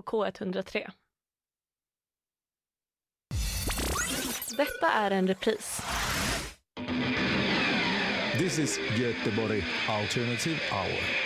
K103. Detta är en repris. This is Göteborg Alternative Hour.